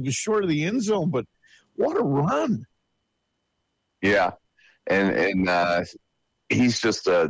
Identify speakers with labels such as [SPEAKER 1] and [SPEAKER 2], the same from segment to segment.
[SPEAKER 1] was short of the end zone, but what a run.
[SPEAKER 2] Yeah. And he's just he's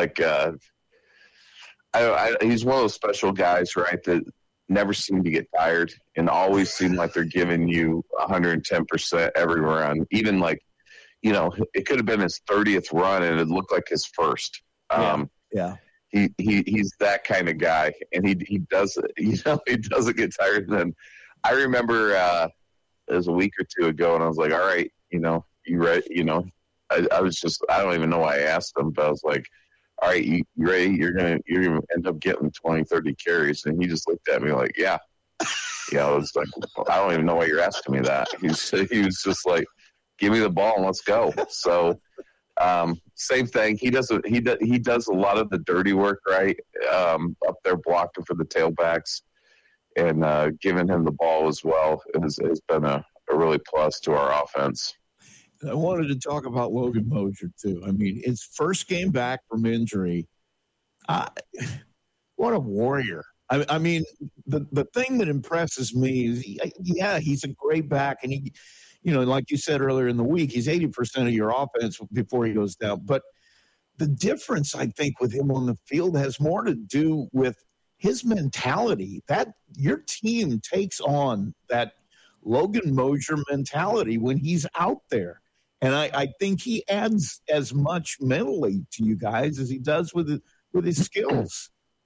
[SPEAKER 2] one of those special guys, right, that never seem to get tired and always seem like they're giving you 110% every run. Even like, it could have been his 30th run and it looked like his first.
[SPEAKER 1] Yeah.
[SPEAKER 2] He's that kind of guy, and he does it. He doesn't get tired. And then I remember it was a week or two ago, and I was like, "All right, you ready?" I was just, I don't even know why I asked him, but I was like, "All right, you ready? You're gonna end up getting 20, 30 carries." And he just looked at me like, "Yeah." I was like, "I don't even know why you're asking me that." He was just like, "Give me the ball and let's go." So. Same thing. He does a lot of the dirty work, right? Up there blocking for the tailbacks and giving him the ball as well has been a really plus to our offense.
[SPEAKER 1] I wanted to talk about Logan Mosier too. I mean, his first game back from injury. What a warrior. I mean, the thing that impresses me is, he's a great back, and he, like you said earlier in the week, he's 80% of your offense before he goes down. But the difference, I think, with him on the field has more to do with his mentality. That your team takes on that Logan Mosier mentality when he's out there. And I think he adds as much mentally to you guys as he does with his skills.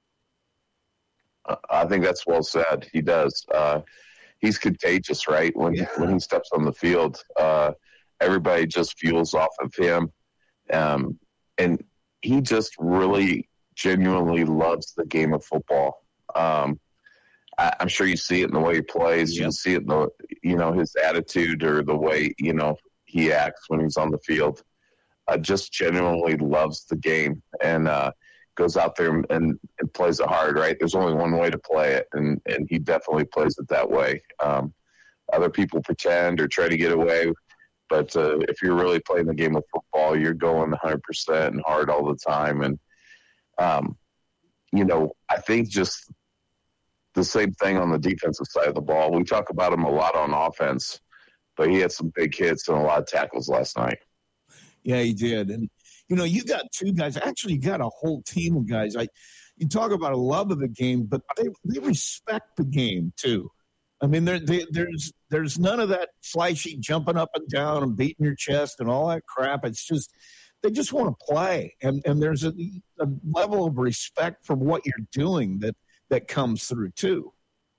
[SPEAKER 2] I think that's well said. He does. He's contagious, right? When he steps on the field, everybody just fuels off of him. And he just really genuinely loves the game of football. I'm sure you see it in the way he plays. You see it in the, his attitude or the way, he acts when he's on the field. Just genuinely loves the game and goes out there and plays it hard, right? There's only one way to play it, and he definitely plays it that way. Other people pretend or try to get away, but if you're really playing the game of football, you're going 100% and hard all the time. And, I think just the same thing on the defensive side of the ball. We talk about him a lot on offense, but he had some big hits and a lot of tackles last night.
[SPEAKER 1] Yeah, he did. And, you got two guys. Actually, you got a whole team of guys. You talk about a love of the game, but they respect the game too. I mean, there's none of that flashy jumping up and down and beating your chest and all that crap. It's just they just want to play, and there's a level of respect for what you're doing that comes through too.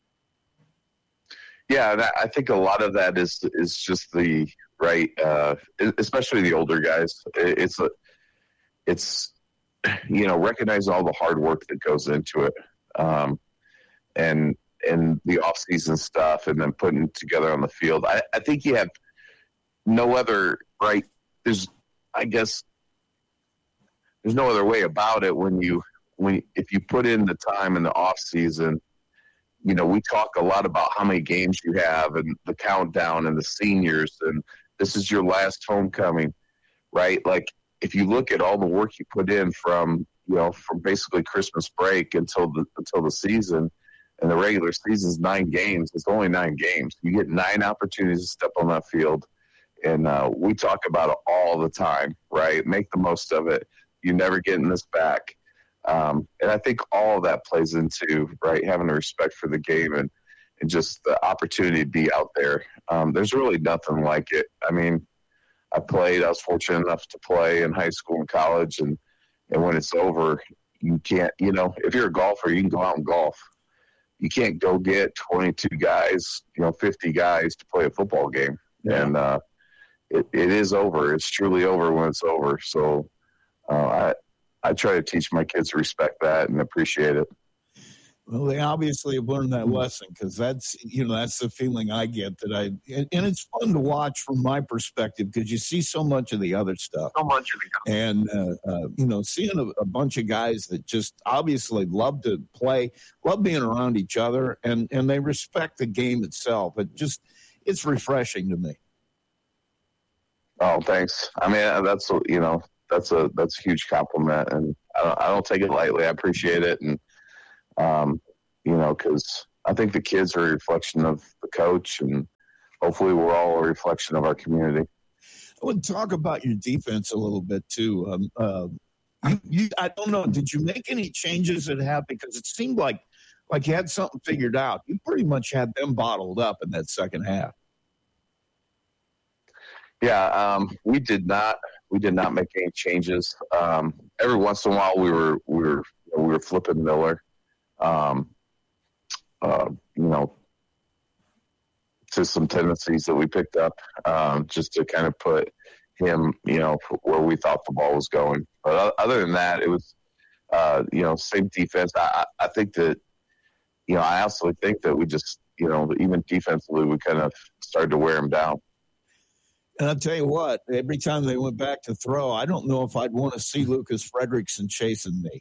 [SPEAKER 2] Yeah, and I think a lot of that is just the right, especially the older guys. It's recognize all the hard work that goes into it, and the off-season stuff, and then putting it together on the field. I think you have no other right. There's no other way about it if you put in the time in the off-season. We talk a lot about how many games you have and the countdown and the seniors, and this is your last homecoming, right? Like, if you look at all the work you put in from basically Christmas break until the season, and the regular season's 9 games, it's only 9 games. You get 9 opportunities to step on that field, and we talk about it all the time, right? Make the most of it. You're never getting this back. And I think all of that plays into, right, having a respect for the game and just the opportunity to be out there. There's really nothing like it. I mean, I was fortunate enough to play in high school and college, and when it's over, you can't, if you're a golfer, you can go out and golf. You can't go get 22 guys, 50 guys to play a football game. Yeah. And it is over. It's truly over when it's over. So I try to teach my kids to respect that and appreciate it.
[SPEAKER 1] Well, they obviously have learned that lesson, because that's the feeling I get and it's fun to watch from my perspective, because you see so much of the other stuff. And, seeing a bunch of guys that just obviously love to play, love being around each other, and they respect the game itself. It's refreshing to me.
[SPEAKER 2] Oh, thanks. I mean, that's a huge compliment, and I don't take it lightly. I appreciate it. And, because I think the kids are a reflection of the coach, and hopefully we're all a reflection of our community.
[SPEAKER 1] I want to talk about your defense a little bit too. I don't know. Did you make any changes at half? Because it seemed like you had something figured out. You pretty much had them bottled up in that second half.
[SPEAKER 2] Yeah, we did not make any changes. Every once in a while, we were flipping Miller, to some tendencies that we picked up, just to kind of put him, where we thought the ball was going. But other than that, it was, same defense. I think that, I also think that we just, even defensively, we kind of started to wear him down.
[SPEAKER 1] And I'll tell you what, every time they went back to throw, I don't know if I'd want to see Lucas Fredrickson chasing me.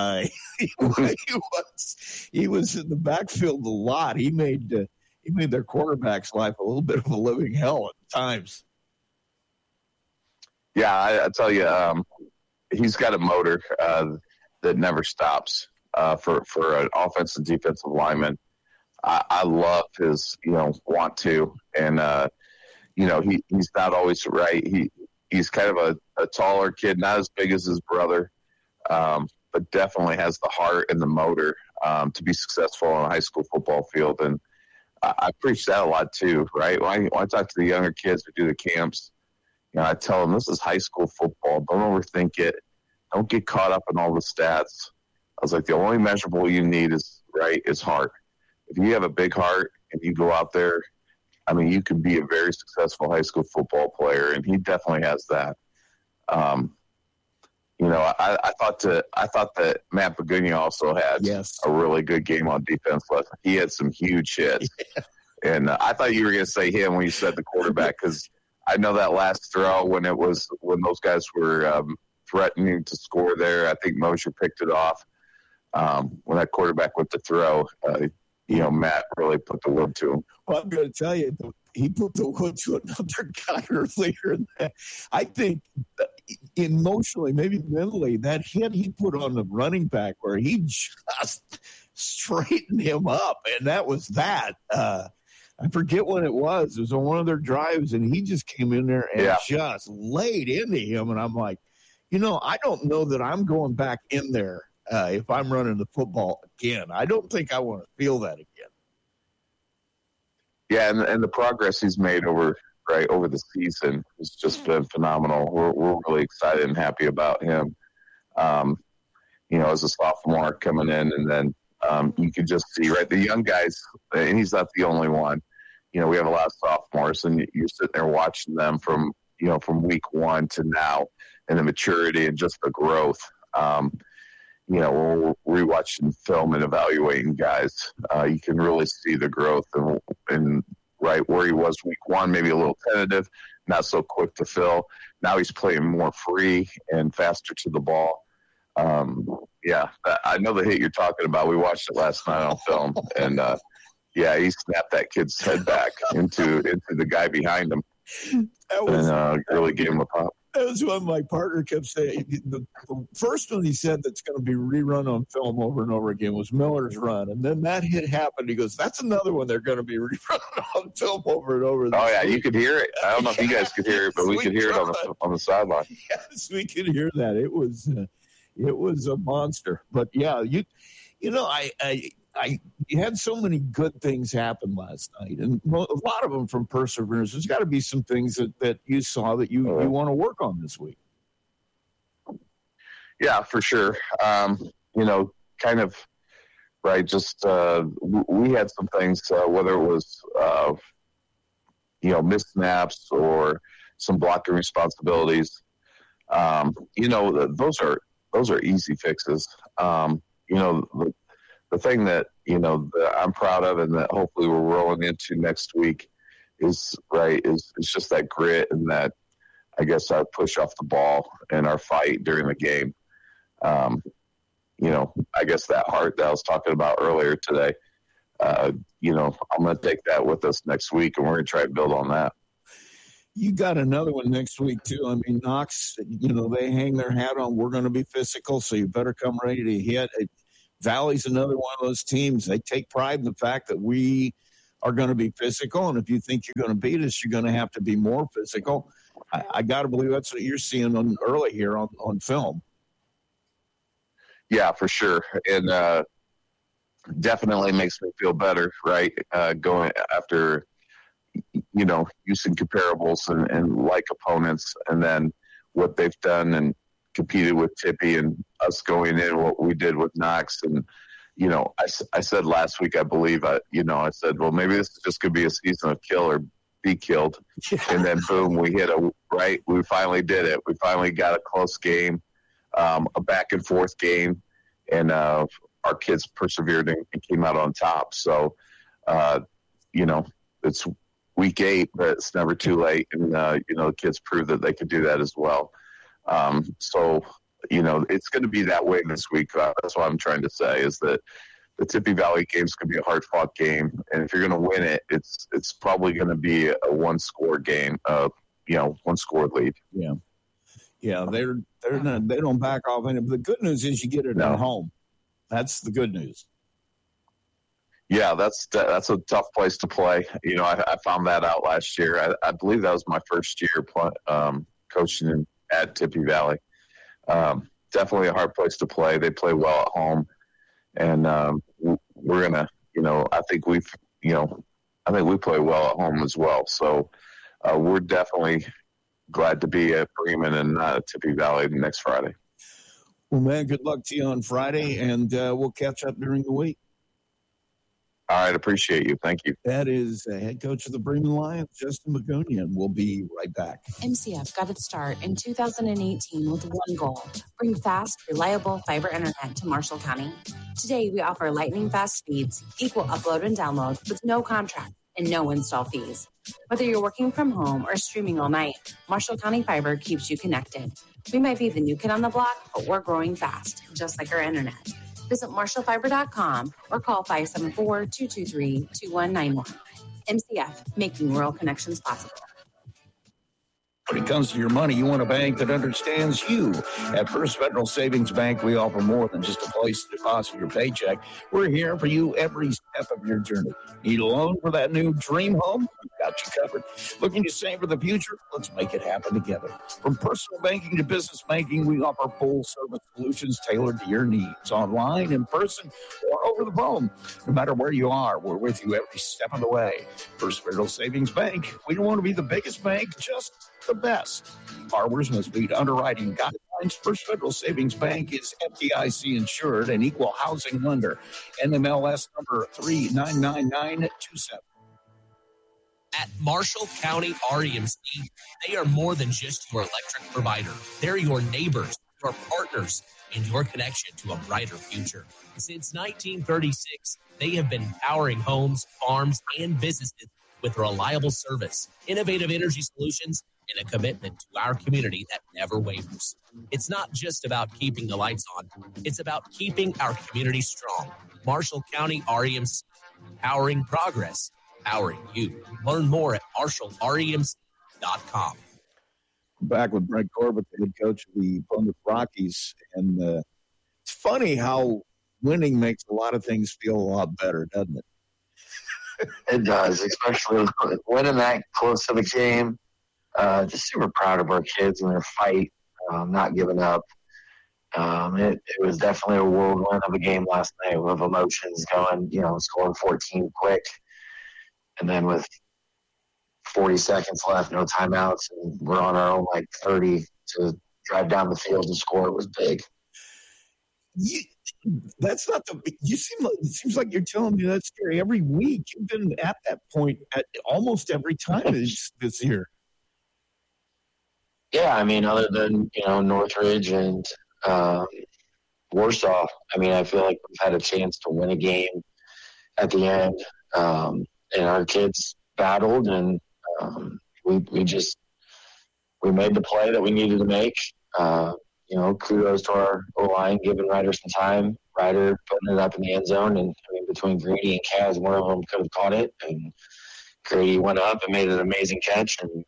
[SPEAKER 1] He was in the backfield a lot. He made their quarterback's life a little bit of a living hell at times.
[SPEAKER 2] Yeah, I tell you, he's got a motor that never stops for an offensive and defensive lineman. I love his, want to, and he's not always right. He's kind of a taller kid, not as big as his brother, but definitely has the heart and the motor to be successful on a high school football field. And I preach that a lot too, right? When I talk to the younger kids who do the camps, I tell them this is high school football. Don't overthink it. Don't get caught up in all the stats. I was like, the only measurable you need is heart. If you have a big heart and you go out there, I mean, you could be a very successful high school football player, and he definitely has that. I thought that Matt Pagunia also had a really good game on defense. He had some huge hits, and I thought you were going to say him when you said the quarterback, because I know that last throw when those guys were threatening to score there. I think Mosher picked it off when that quarterback went to throw. Matt really put the wood to him.
[SPEAKER 1] Well, I'm going to tell you, he put the wood to another guy earlier. I think emotionally, maybe mentally, that hit he put on the running back where he just straightened him up, and that was that. I forget when it was. It was on one of their drives, and he just came in there and just laid into him. And I'm like, I don't know that I'm going back in there if I'm running the football again. I don't think I want to feel that again.
[SPEAKER 2] Yeah, and the progress he's made over the season has just been phenomenal. We're really excited and happy about him. As a sophomore coming in, and then you could just see the young guys, and he's not the only one. We have a lot of sophomores, and you're sitting there watching them from week one to now, and the maturity and just the growth. When we're rewatching film and evaluating guys, you can really see the growth and right where he was week one, maybe a little tentative, not so quick to fill. Now he's playing more free and faster to the ball. I know the hit you're talking about. We watched it last night on film, and he snapped that kid's head back into the guy behind him, and really gave him a pop.
[SPEAKER 1] That was what my partner kept saying. The first one he said that's going to be rerun on film over and over again was Miller's run. And then that hit happened. He goes, that's another one they're going to be rerun on film over and over.
[SPEAKER 2] Oh, yeah, you could hear it. I don't know if you guys could hear it, but we could hear it on the sideline.
[SPEAKER 1] Yes, we could hear that. It was a monster. But, yeah, you had so many good things happen last night, and a lot of them from perseverance. There's got to be some things that you saw that you want to work on this week.
[SPEAKER 2] Yeah, for sure. Just we had some things, whether it was, missed snaps or some blocking responsibilities. Those are easy fixes. The thing that, that I'm proud of and that hopefully we're rolling into next week is just that grit and that, I guess, our push off the ball and our fight during the game. I guess that heart that I was talking about earlier today, I'm going to take that with us next week, and we're going to try to build on that.
[SPEAKER 1] You got another one next week, too. I mean, Knox, they hang their hat on, we're going to be physical, so you better come ready to hit. Valley's another one of those teams. They take pride in the fact that we are going to be physical. And if you think you're going to beat us, you're going to have to be more physical. I got to believe that's what you're seeing early here on film.
[SPEAKER 2] Yeah, for sure. And definitely makes me feel better, right? Going after, using comparables and like opponents, and then what they've done and competed with Tippy, and us going in what we did with Knox. And, I said last week, I believe, I said, well, maybe this is just going to be a season of kill or be killed. Yeah. And then boom, we hit we finally did it. We finally got a close game, a back and forth game. And our kids persevered and came out on top. So, it's week 8, but it's never too late. And, the kids proved that they could do that as well. It's going to be that way this week. That's what I'm trying to say, is that the Tippy Valley game's going to be a hard-fought game. And if you're going to win it, it's probably going to be a one-score game, one-score lead.
[SPEAKER 1] Yeah. Yeah, they don't back off. And the good news is you get it at home. That's the good news.
[SPEAKER 2] Yeah, that's a tough place to play. I found that out last year. I believe that was my first year coaching at Tippy Valley. Definitely a hard place to play. They play well at home, and we're gonna. I think we play well at home as well. So we're definitely glad to be at Bremen and not at Tippy Valley next Friday.
[SPEAKER 1] Well, man, good luck to you on Friday, and we'll catch up during the week.
[SPEAKER 2] All right, appreciate you. Thank you.
[SPEAKER 1] That is head coach of the Bremen Lions, Justin Magonian. We'll be right back.
[SPEAKER 3] MCF got its start in 2018 with one goal: bring fast, reliable fiber internet to Marshall County. Today, we offer lightning-fast speeds, equal upload and download with no contract and no install fees. Whether you're working from home or streaming all night, Marshall County Fiber keeps you connected. We might be the new kid on the block, but we're growing fast, just like our internet. Visit MarshallFiber.com or call 574-223-2191. MCF, making rural connections possible.
[SPEAKER 1] When it comes to your money, you want a bank that understands you. At First Federal Savings Bank, we offer more than just a place to deposit your paycheck. We're here for you every step of your journey. Need a loan for that new dream home? We've got you covered. Looking to save for the future? Let's make it happen together. From personal banking to business banking, we offer full-service solutions tailored to your needs, online, in person, or over the phone. No matter where you are, we're with you every step of the way. First Federal Savings Bank. We don't want to be the biggest bank, just the best. Borrowers must meet underwriting guidelines. First Federal Savings Bank is FDIC insured and equal housing lender. NMLS number 399927.
[SPEAKER 4] At Marshall County REMC, they are more than just your electric provider. They're your neighbors, your partners, and your connection to a brighter future. Since 1936, they have been powering homes, farms, and businesses with reliable service, innovative energy solutions, and a commitment to our community that never wavers. It's not just about keeping the lights on. It's about keeping our community strong. Marshall County REMC, powering progress, powering you. Learn more at marshallremc.com.
[SPEAKER 1] Back with Brent Corbett, the head coach of the Plymouth Rockies. And it's funny how winning makes a lot of things feel a lot better, doesn't it?
[SPEAKER 5] It does, especially winning that close of a game. Just super proud of our kids and their fight, not giving up. It was definitely a whirlwind of a game last night with emotions going, scoring 14 quick. And then with 40 seconds left, no timeouts, and we're on our own 30 to drive down the field and score. It was big.
[SPEAKER 1] That's not the. It seems like you're telling me that story every week. You've been at that point at almost every time this year.
[SPEAKER 5] Yeah, other than Northridge and Warsaw, I feel like we've had a chance to win a game at the end, and our kids battled, and we made the play that we needed to make. Kudos to our O-line, giving Ryder some time. Ryder putting it up in the end zone, and between Grady and Kaz, one of them could have caught it, and Grady went up and made an amazing catch, and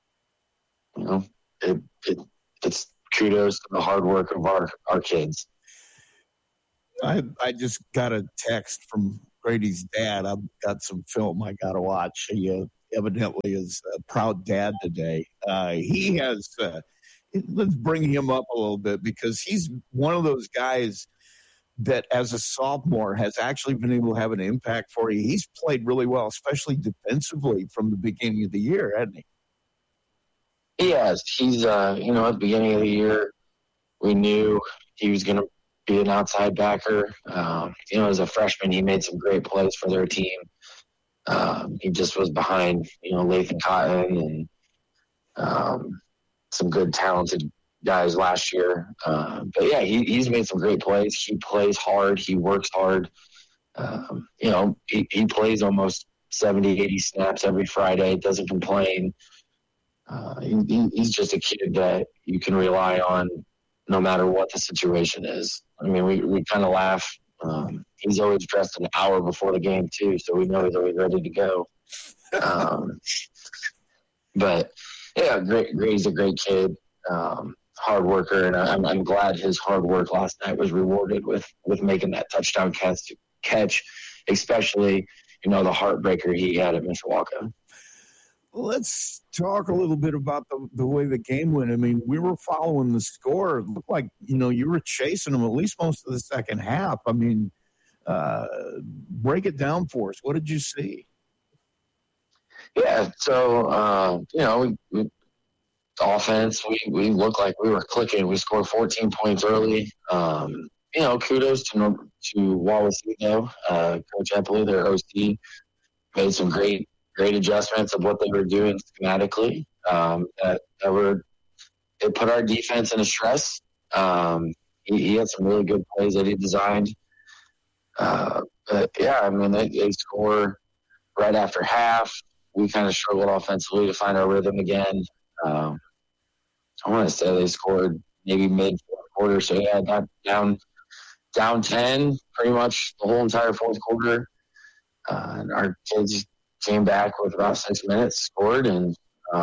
[SPEAKER 5] it's kudos to the hard work of our kids.
[SPEAKER 1] I just got a text from Grady's dad. I've got some film I got to watch. He evidently is a proud dad today. He has, let's bring him up a little bit because he's one of those guys that as a sophomore has actually been able to have an impact for you. He's played really well, especially defensively from the beginning of the year, hasn't he?
[SPEAKER 5] He has. He's, at the beginning of the year, we knew he was going to be an outside backer. As a freshman, he made some great plays for their team. He just was behind, Lathan Cotton and some good, talented guys last year. But, yeah, he's made some great plays. He plays hard. He works hard. He plays almost 70, 80 snaps every Friday, doesn't complain. He's just a kid that you can rely on no matter what the situation is. I mean, we kind of laugh. He's always dressed an hour before the game, too, so we know he's always ready to go. But, yeah, Grady's a great kid, hard worker, and I'm glad his hard work last night was rewarded with making that touchdown catch, especially, the heartbreaker he had at Mishawaka.
[SPEAKER 1] Let's talk a little bit about the way the game went. I mean, we were following the score. It looked like, you were chasing them at least most of the second half. I mean, break it down for us. What did you see?
[SPEAKER 5] Yeah, so, we offense, we looked like we were clicking. We scored 14 points early. Kudos to Wawasee, Coach Epley, their OC, made some great adjustments of what they were doing schematically. It put our defense in a stress. He had some really good plays that he designed. They score right after half. We kind of struggled offensively to find our rhythm again. I want to say they scored maybe mid-fourth quarter. So, yeah, got down 10 pretty much the whole entire fourth quarter. And our kids came back with about 6 minutes, scored, and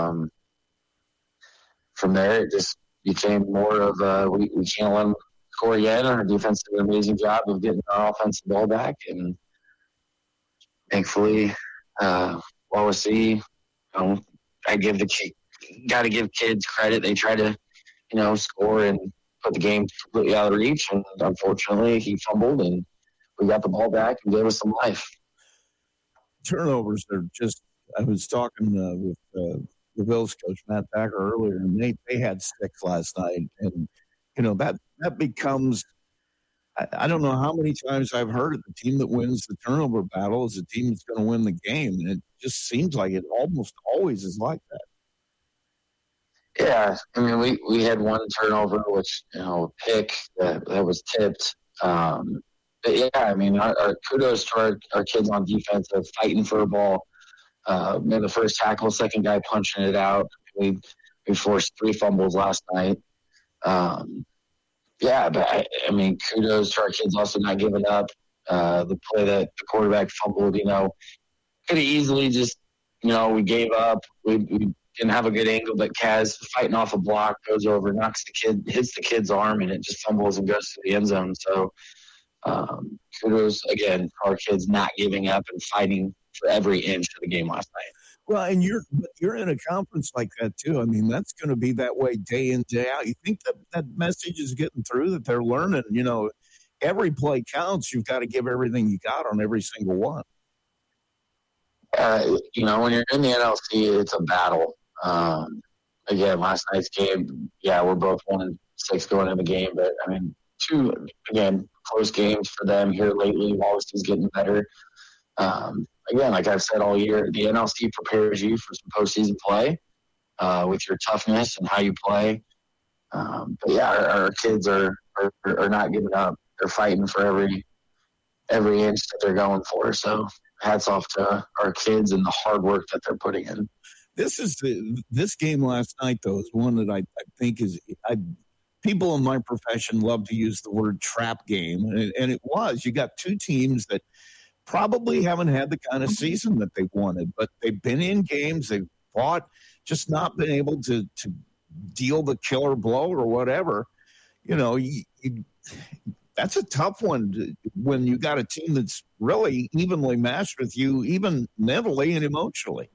[SPEAKER 5] from there it just became more of we can't let them score yet. Our defense did an amazing job of getting our offensive ball back, and thankfully, Wawasee, got to give kids credit. They try to, score and put the game completely out of reach, and unfortunately he fumbled, and we got the ball back and gave us some life.
[SPEAKER 1] Turnovers are just – I was talking with the Bills coach, Matt Packer, earlier, and they had 6 last night. And, that becomes – I don't know how many times I've heard it. The team that wins the turnover battle is the team that's going to win the game. And it just seems like it almost always is like that.
[SPEAKER 5] Yeah. I mean, we had one turnover, which, pick that was tipped. But, yeah, I mean, our kudos to our kids on defense of fighting for a ball. Made the first tackle, second guy punching it out. We forced 3 fumbles last night. But, I mean, kudos to our kids also not giving up. The play that the quarterback fumbled, could have easily just, we gave up. We didn't have a good angle, but Kaz fighting off a block, goes over, hits the kid's arm, and it just fumbles and goes to the end zone. So, kudos again for our kids not giving up and fighting for every inch of the game last night.
[SPEAKER 1] Well, and you're in a conference like that too. I mean, that's going to be that way day in, day out. You think that message is getting through, that they're learning, every play counts. You've got to give everything you got on every single one.
[SPEAKER 5] When you're in the NLC, it's a battle. Again, last night's game, we're both 1-6 going in the game, but I mean, 2, again, close games for them here lately. Wallace's getting better. Again, like I've said all year, the NLC prepares you for some postseason play with your toughness and how you play. But yeah, our kids are not giving up. They're fighting for every inch that they're going for. So hats off to our kids and the hard work that they're putting in.
[SPEAKER 1] This game last night, though, is one that I think is people in my profession love to use the word trap game, and it was. You got 2 teams that probably haven't had the kind of season that they wanted, but they've been in games, they've fought, just not been able to deal the killer blow or whatever. that's a tough one when you got a team that's really evenly matched with you, even mentally and emotionally.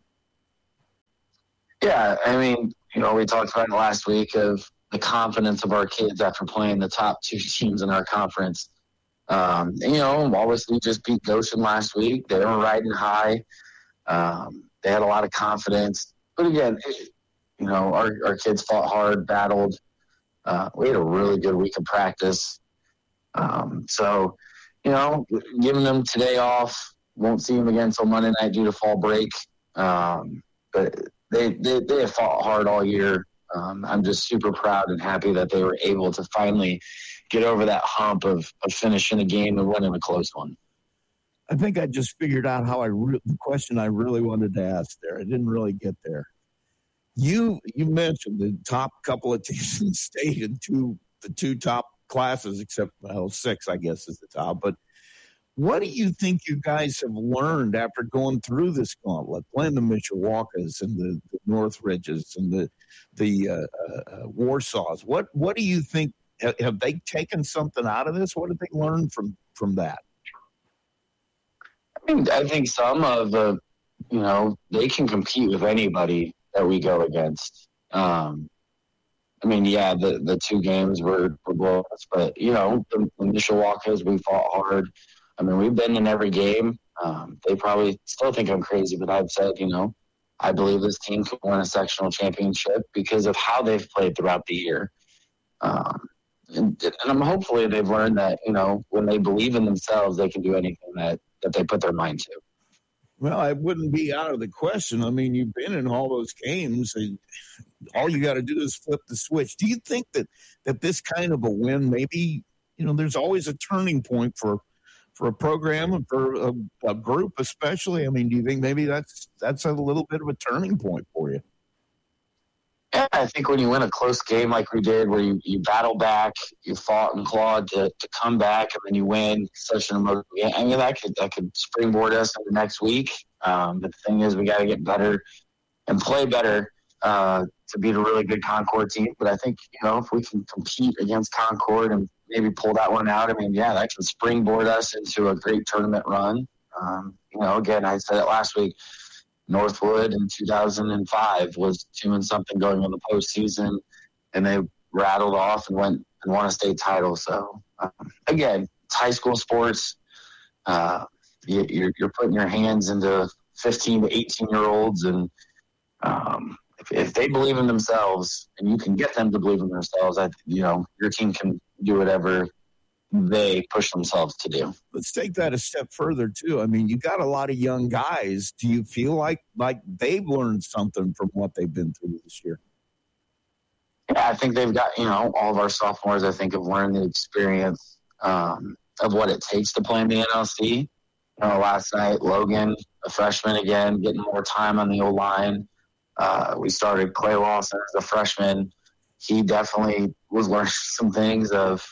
[SPEAKER 5] Yeah, I mean, we talked about it last week of the confidence of our kids after playing the top two teams in our conference. Wallace, we just beat Goshen last week. They were riding high. They had a lot of confidence. But again, our kids fought hard, battled. We had a really good week of practice. So, giving them today off, won't see them again until Monday night due to fall break. But they have fought hard all year. I'm just super proud and happy that they were able to finally get over that hump of finishing a game and winning a close one.
[SPEAKER 1] I think I just figured out how the question I really wanted to ask there. I didn't really get there. You mentioned the top couple of teams in the state and the two top classes, except 6, I guess, is the top. But what do you think you guys have learned after going through this gauntlet, playing the Mishawaka's and the Northridges and the Warsaws? What do you think? Have they taken something out of this? What did they learn from that?
[SPEAKER 5] I think some of they can compete with anybody that we go against. The 2 games were blow-ups, but, the Mishawaka's, we fought hard. We've been in every game. They probably still think I'm crazy, but I've said, I believe this team can win a sectional championship because of how they've played throughout the year. And I'm hopefully they've learned that, when they believe in themselves, they can do anything that they put their mind to.
[SPEAKER 1] Well, it wouldn't be out of the question. You've been in all those games, and all you got to do is flip the switch. Do you think that this kind of a win, maybe, there's always a turning point for a program and for a group especially? Do you think maybe that's a little bit of a turning point for you?
[SPEAKER 5] Yeah, I think when you win a close game like we did, where you battle back, you fought and clawed to come back, and then you win such an emotional game. That could springboard us into next week. But the thing is, we got to get better and play better to beat a really good Concord team. But I think, if we can compete against Concord and maybe pull that one out, that can springboard us into a great tournament run. Again, I said it last week. Northwood in 2005 was 2-something going in the postseason, and they rattled off and went and won a state title. So, again, it's high school sports. You're putting your hands into 15 to 18-year-olds, and if they believe in themselves and you can get them to believe in themselves, your team can do whatever they push themselves to do.
[SPEAKER 1] Let's take that a step further too. You got a lot of young guys. Do you feel like they've learned something from what they've been through this year?
[SPEAKER 5] Yeah, I think they've got, all of our sophomores, I think, have learned the experience of what it takes to play in the NLC. Last night, Logan, a freshman again, getting more time on the O-line. We started Clay Lawson as a freshman. He definitely was learning some things of,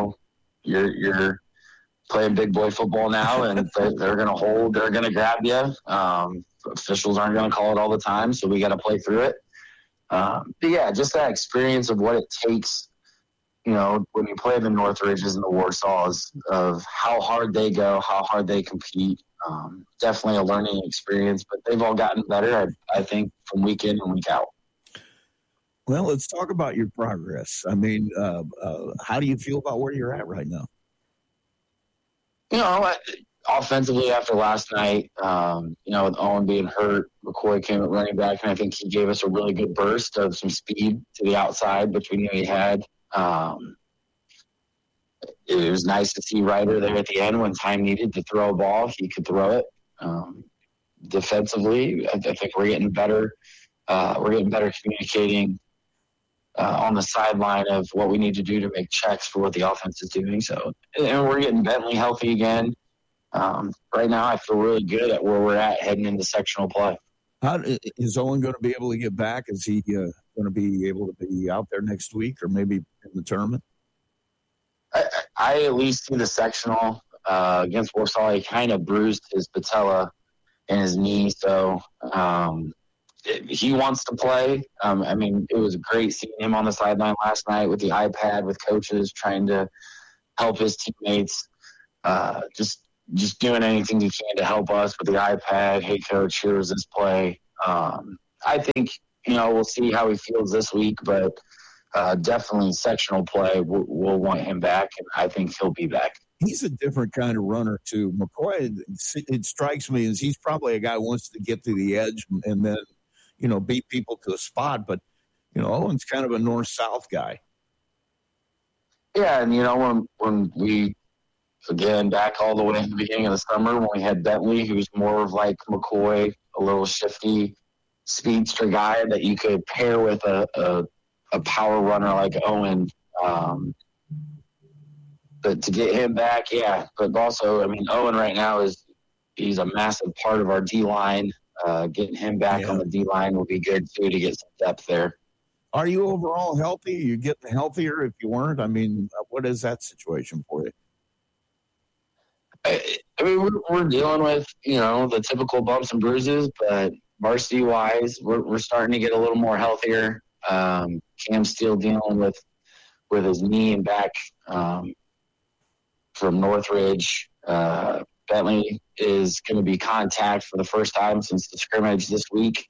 [SPEAKER 5] you're playing big boy football now, and they're going to hold, they're going to grab you. Officials aren't going to call it all the time, so we got to play through it. But yeah, just that experience of what it takes, when you play the Northridges and the Warsaws, of how hard they go, how hard they compete. Definitely a learning experience, but they've all gotten better, I think, from week in and week out.
[SPEAKER 1] Well, let's talk about your progress. How do you feel about where you're at right now?
[SPEAKER 5] Offensively after last night, with Owen being hurt, McCoy came at running back, and I think he gave us a really good burst of some speed to the outside, which we knew he had. It was nice to see Ryder there at the end when time needed to throw a ball. He could throw it. Defensively, I think we're getting better. We're getting better communicating on the sideline of what we need to do to make checks for what the offense is doing. So, and we're getting Bentley healthy again. Right now, I feel really good at where we're at heading into sectional play.
[SPEAKER 1] How is Owen going to be able to get back? Is he going to be able to be out there next week or maybe in the tournament?
[SPEAKER 5] I at least see the sectional against Warsaw. He kind of bruised his patella in his knee, so he wants to play. It was great seeing him on the sideline last night with the iPad with coaches trying to help his teammates. Just doing anything he can to help us with the iPad. Hey, coach, here's this play. I think, we'll see how he feels this week, but definitely sectional play. We'll want him back, and I think he'll be back.
[SPEAKER 1] He's a different kind of runner, too. McCoy, it strikes me as he's probably a guy who wants to get to the edge and then, beat people to a spot. But, Owen's kind of a north-south guy.
[SPEAKER 5] Yeah, and, when we – again, back all the way in the beginning of the summer when we had Bentley, who was more of like McCoy, a little shifty speedster guy that you could pair with a power runner like Owen. But to get him back, yeah. But also, Owen right now he's a massive part of our D-line. Getting him back on the D-line will be good, too, to get some depth there.
[SPEAKER 1] Are you overall healthy? Are you getting healthier if you weren't? What is that situation for you?
[SPEAKER 5] We're dealing with, the typical bumps and bruises, but varsity-wise, we're starting to get a little more healthier. Cam's still dealing with his knee and back from Northridge. Bentley is going to be contact for the first time since the scrimmage this week.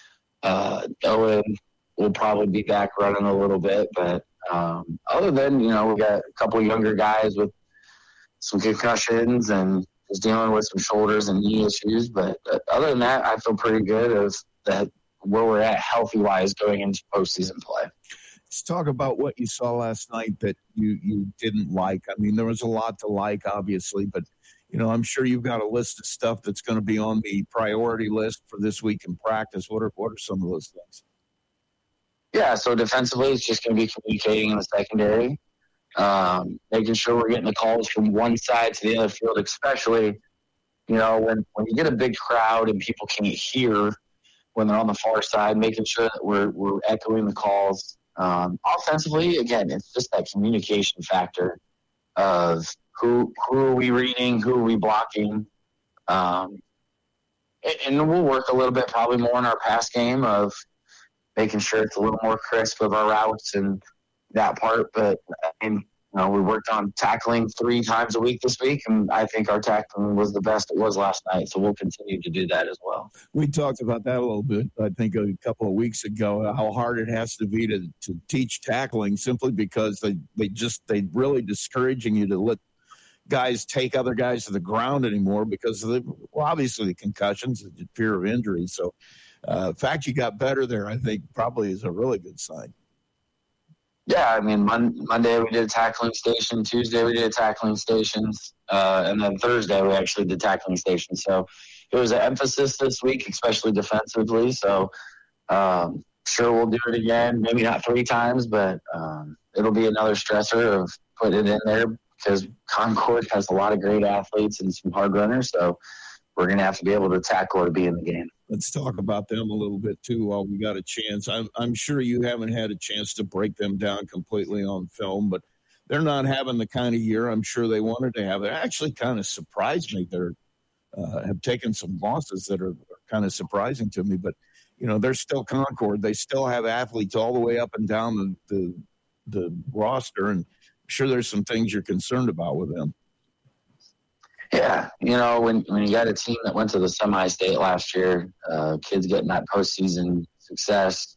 [SPEAKER 5] Owen will probably be back running a little bit, but other than, we got a couple of younger guys with some concussions and was dealing with some shoulders and knee issues. But other than that, I feel pretty good of that where we're at healthy-wise going into postseason play.
[SPEAKER 1] Let's talk about what you saw last night that you didn't like. There was a lot to like, obviously, but, I'm sure you've got a list of stuff that's going to be on the priority list for this week in practice. What are some of those things?
[SPEAKER 5] Yeah, so defensively, it's just going to be communicating in the secondary. Making sure we're getting the calls from one side to the other field, especially, when you get a big crowd and people can't hear when they're on the far side, making sure that we're echoing the calls. Offensively, again, it's just that communication factor of who are we reading, who are we blocking. And we'll work a little bit probably more in our pass game of making sure it's a little more crisp of our routes and that part, but we worked on tackling 3 times a week this week, and I think our tackling was the best it was last night, so we'll continue to do that as well.
[SPEAKER 1] We talked about that a little bit, I think, a couple of weeks ago, how hard it has to be to teach tackling simply because they really discouraging you to let guys take other guys to the ground anymore because of obviously the concussions and the fear of injury. So the fact you got better there, I think, probably is a really good sign.
[SPEAKER 5] Yeah, Monday we did a tackling station. Tuesday we did tackling stations. And then Thursday we actually did tackling stations. So it was an emphasis this week, especially defensively. So sure we'll do it again. Maybe not 3 times, but it'll be another stressor of putting it in there because Concord has a lot of great athletes and some hard runners. So we're going to have to be able to tackle or be in the game.
[SPEAKER 1] Let's talk about them a little bit, too, while we got a chance. I'm sure you haven't had a chance to break them down completely on film, but they're not having the kind of year I'm sure they wanted to have. It actually kind of surprised me. They have taken some losses that are kind of surprising to me, but, they're still Concord. They still have athletes all the way up and down the roster, and I'm sure there's some things you're concerned about with them.
[SPEAKER 5] Yeah, when you got a team that went to the semi-state last year, kids getting that postseason success,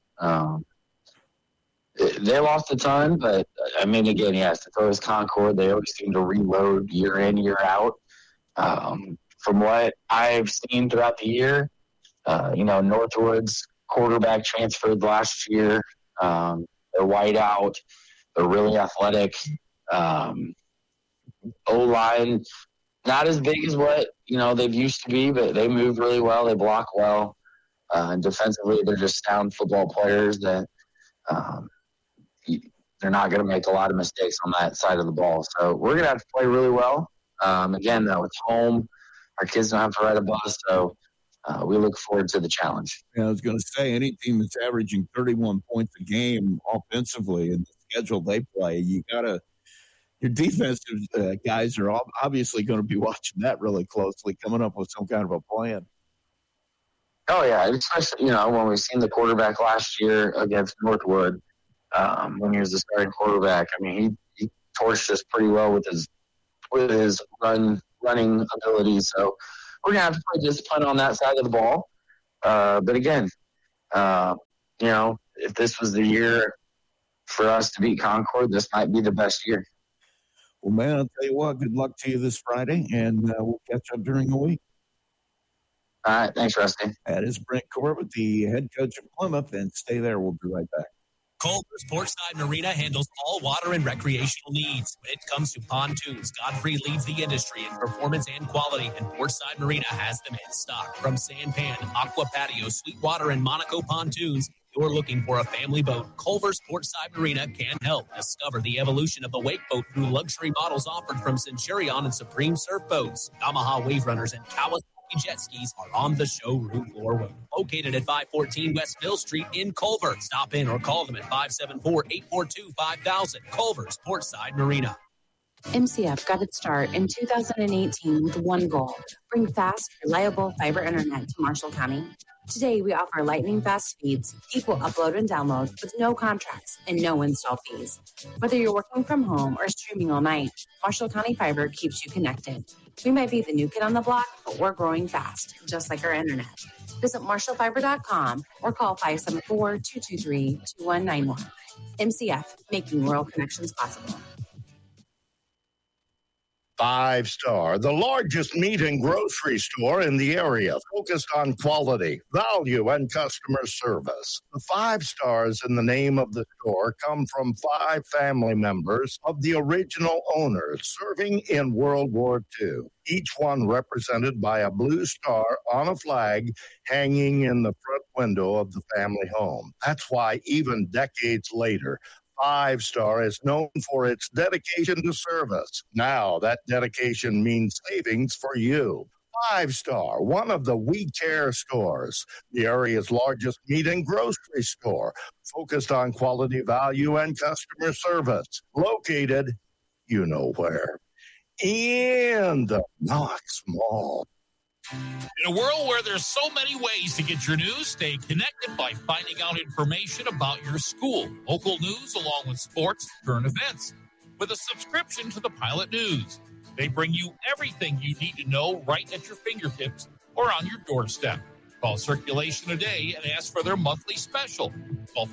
[SPEAKER 5] they lost a ton. But, again, yes, it's always Concord. They always seem to reload year in, year out. From what I've seen throughout the year, Northwood's quarterback transferred last year. They're white out. They're really athletic. O-line, not as big as what, they've used to be, but they move really well. They block well. And defensively, they're just sound football players that they're not going to make a lot of mistakes on that side of the ball. So we're going to have to play really well. Again, though, it's home. Our kids don't have to ride a bus, so we look forward to the challenge.
[SPEAKER 1] Yeah, I was going to say, any team that's averaging 31 points a game offensively in the schedule they play, your defensive guys are obviously going to be watching that really closely, coming up with some kind of a plan.
[SPEAKER 5] Oh, yeah, especially, when we've seen the quarterback last year against Northwood, when he was the starting quarterback. He torched us pretty well with his running ability. So we're gonna have to play discipline on that side of the ball. But again, if this was the year for us to beat Concord, this might be the best year.
[SPEAKER 1] Well, man, I'll tell you what, good luck to you this Friday, and we'll catch up during the week.
[SPEAKER 5] All right. Thanks, Rusty.
[SPEAKER 1] That is Brent Corbett, the head coach of Plymouth, and stay there. We'll be right back.
[SPEAKER 4] Culver's Portside Marina handles all water and recreational needs. When it comes to pontoons, Godfrey leads the industry in performance and quality, and Portside Marina has them in stock. From Sanpan, Aqua Patio, Sweetwater, and Monaco pontoons, you're looking for a family boat, Culver's Portside Marina can help. Discover the evolution of the wake boat through luxury models offered from Centurion and Supreme Surf Boats. Yamaha Wave Runners and Kawasaki jet skis are on the showroom floor. Located at 514 West Mill Street in Culver. Stop in or call them at 574-842-5000. Culver's Portside Marina.
[SPEAKER 3] MCF got its start in 2018 with one goal: bring fast, reliable fiber internet to Marshall County. Today, we offer lightning fast speeds, equal upload and download with no contracts and no install fees. Whether you're working from home or streaming all night, Marshall County Fiber keeps you connected. We might be the new kid on the block, but we're growing fast, just like our internet. Visit marshallfiber.com or call 574-223-2191. MCF, making rural connections possible.
[SPEAKER 6] 5 Star, the largest meat and grocery store in the area, focused on quality, value, and customer service. The 5 stars in the name of the store come from 5 family members of the original owners serving in World War II, each one represented by a blue star on a flag hanging in the front window of the family home. That's why even decades later, 5 Star is known for its dedication to service. Now that dedication means savings for you. 5 Star, one of the We Care stores, the area's largest meat and grocery store, focused on quality, value, and customer service. Located, you know where, in the Knox Mall.
[SPEAKER 7] In a world where there's so many ways to get your news, stay connected by finding out information about your school, local news, along with sports, current events. With a subscription to the Pilot News, they bring you everything you need to know right at your fingertips or on your doorstep. Call Circulation today and ask for their monthly special. Call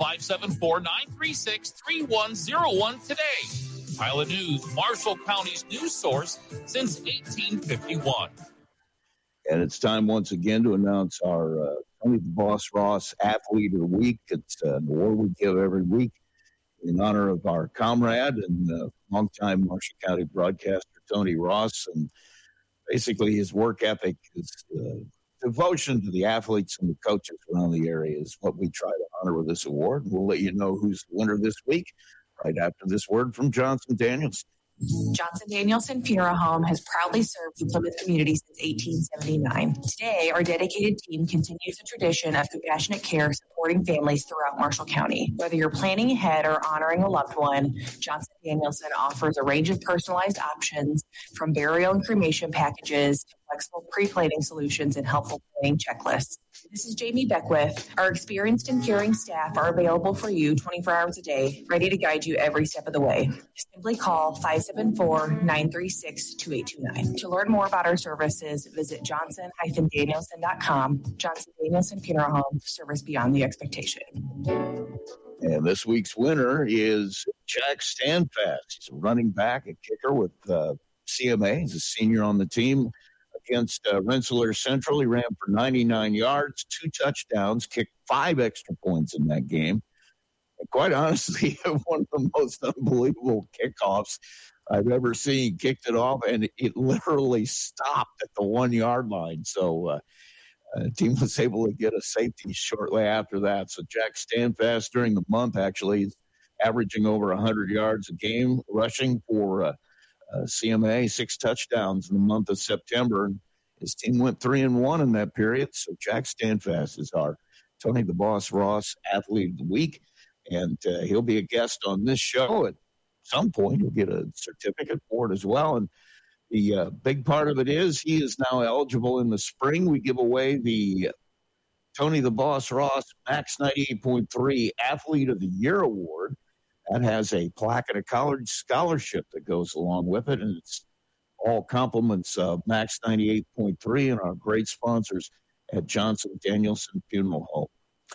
[SPEAKER 7] 574-936-3101 today. Pilot News, Marshall County's news source since 1851.
[SPEAKER 1] And it's time once again to announce our Tony the Boss Ross Athlete of the Week. It's an award we give every week in honor of our comrade and longtime Marshall County broadcaster, Tony Ross. And basically his work ethic, his devotion to the athletes and the coaches around the area is what we try to honor with this award. We'll let you know who's the winner this week right after this word from Johnson Daniels.
[SPEAKER 8] Johnson Danielson Funeral Home has proudly served the Plymouth community since 1879. Today, our dedicated team continues the tradition of compassionate care supporting families throughout Marshall County. Whether you're planning ahead or honoring a loved one, Johnson Danielson offers a range of personalized options from burial and cremation packages to flexible pre-planning solutions and helpful planning checklists. This is Jamie Beckwith. Our experienced and caring staff are available for you 24 hours a day, ready to guide you every step of the way. Simply call 574-936-2829. To learn more about our services, visit johnson-danielson.com. Johnson Danielson Funeral Home, service beyond the expectation.
[SPEAKER 1] And this week's winner is Jack Standfast. He's a running back, a kicker with CMA. He's a senior on the team. Against Rensselaer Central, he ran for 99 yards, 2 touchdowns, kicked 5 extra points in that game. And quite honestly, one of the most unbelievable kickoffs I've ever seen. Kicked it off, and it literally stopped at the 1-yard line. So the team was able to get a safety shortly after that. So Jack Standfast during the month actually is averaging over 100 yards a game, rushing for CMA, 6 touchdowns in the month of September. And his team went 3-1 in that period. So Jack Standfast is our Tony the Boss Ross Athlete of the Week. And he'll be a guest on this show at some point. He'll get a certificate for it as well. And the big part of it is he is now eligible in the spring. We give away the Tony the Boss Ross Max 98.3 Athlete of the Year Award. That has a plaque and a college scholarship that goes along with it, and it's all compliments of Max 98.3 and our great sponsors at Johnson Danielson Funeral Home.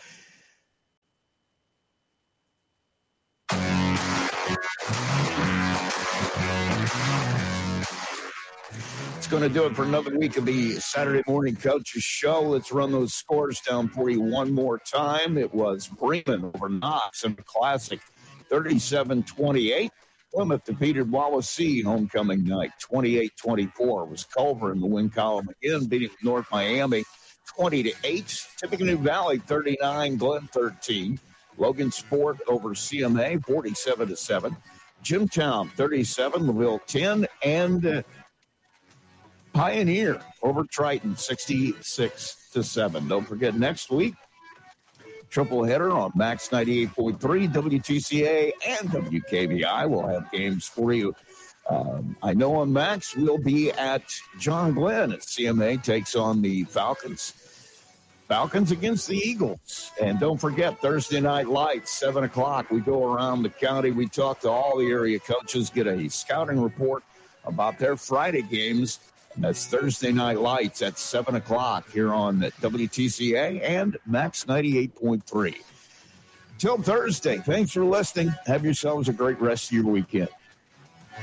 [SPEAKER 1] It's going to do it for another week of the Saturday Morning Coaches Show. Let's run those scores down for you one more time. It was Bremen over Knox in the Classic, 37-28. Plymouth defeated Wawasee homecoming night, 28-24. Was Culver in the win column again, beating North Miami 20-8. Tippecanoe Valley 39, Glen 13. Logan Sport over CMA 47-7. Jimtown 37, LaVille 10, and Pioneer over Triton 66-7. Don't forget next week, triple header on Max 98.3, WTCA, and WKBI. We'll have games for you. I know on Max we'll be at John Glenn as CMA takes on the Falcons. Falcons against the Eagles. And don't forget, Thursday Night Lights, 7 o'clock. We go around the county. We talk to all the area coaches, get a scouting report about their Friday games. And that's Thursday Night Lights at 7 o'clock here on WTCA and Max 98.3. Till Thursday, thanks for listening. Have yourselves a great rest of your weekend.